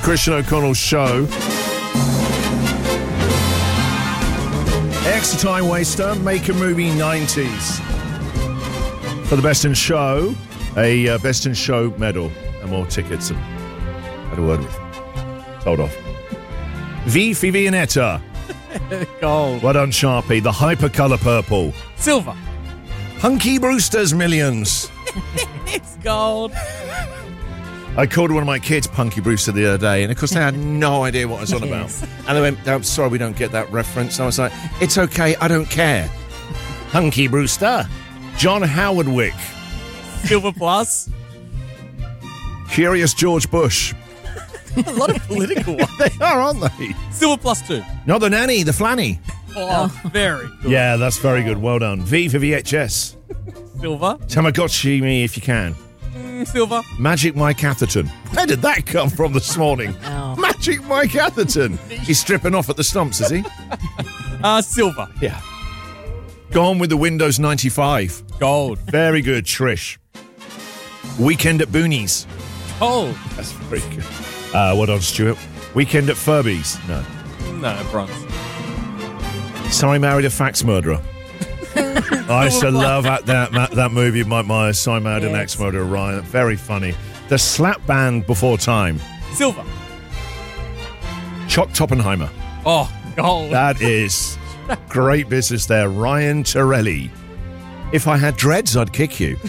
Christian O'Connell Show. Extra Time Waster, Make a Movie 90s. For the Best in Show, a Best in Show medal and more tickets. Had a word with. Told off. V for Viennetta. Gold. Well done, Sharpie. The Hypercolour Purple. Silver. Punky Brewster's Millions. It's gold. I called one of my kids Punky Brewster the other day, and of course they had no idea what I was on about. And they went, "I'm sorry, we don't get that reference." And I was like, "It's okay, I don't care." Punky Brewster. John Howard Wick. Silver plus. Curious George Bush. A lot of political ones. They are, aren't they? Silver plus 2. Not the nanny, the flanny. Oh, very good. Yeah, that's very good. Well done. V for VHS. Silver. Tamagotchi me if you can. Silver. Magic Mike Atherton. Where did that come from this morning? Oh. Magic Mike Atherton. He's stripping off at the stumps, is he? Silver. Yeah. Gone with the Windows 95. Gold. Very good, Trish. Weekend at Boonies. Gold. That's very good. Well done, Stuart. Weekend at Furbies. No. No, bronze. So I Married a Fax Murderer. I used to love that movie, Mike Myers, So I Married an Ex Murderer, Ryan. Very funny. The Slap Band Before Time. Silver. Chuck Toppenheimer. Oh, gold. That is great business there. Ryan Torelli. If I had dreads, I'd kick you.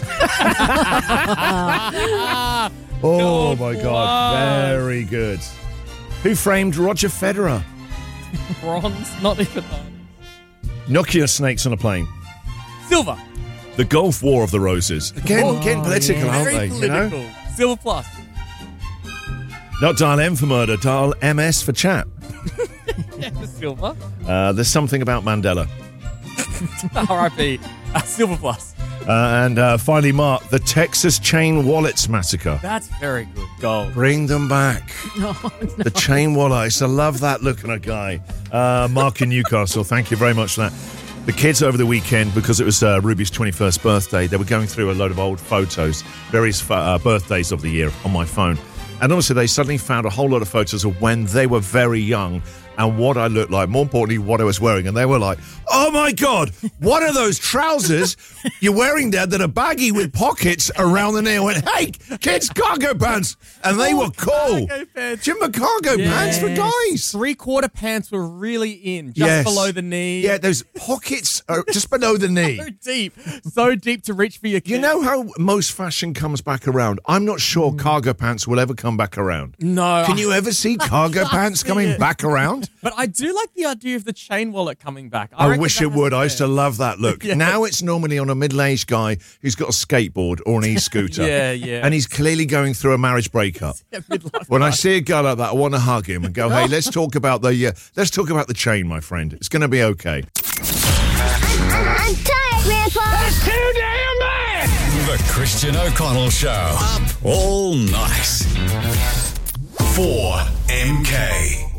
Oh, my God. Very good. Who framed Roger Federer? Bronze. Not even. Nokia Snakes on a Plane. Silver. The Gulf War of the Roses. Again, getting political, aren't Very they? political. You know? Silver plus. Not dial M for murder, dial MS for chat. Silver. There's something about Mandela. R.I.P. Silver plus. And finally, Mark, the Texas Chain Wallets Massacre. That's very good. Gold. Bring them back. Oh, no. The chain wallet. I used to love that look on a guy. Mark in Newcastle, thank you very much for that. The kids over the weekend, because it was Ruby's 21st birthday, they were going through a load of old photos, various birthdays of the year on my phone. And honestly, they suddenly found a whole lot of photos of when they were very young and what I looked like, more importantly, what I was wearing. And they were like, "Oh, my God, what are those trousers you're wearing there that are baggy with pockets around the knee?" I went, "Hey, kids, cargo pants." And they were cool. Cargo pants. Jim, cargo pants for guys. 3/4 pants were really in, just below the knee. Yeah, those pockets are just below the knee. So deep to reach for your kid. You know how most fashion comes back around? I'm not sure cargo pants will ever come back around. No. Can you ever see cargo pants coming back around? But I do like the idea of the chain wallet coming back. I wish it would. I used to love that look. Yeah. Now it's normally on a middle-aged guy who's got a skateboard or an e-scooter. Yeah. And he's clearly going through a marriage breakup. When I see a guy like that, I want to hug him and go, "Hey, let's talk about the chain, my friend. It's going to be okay." I'm tired, Grandpa. That's too damn bad. The Christian O'Connell Show. Up all night. 4MK.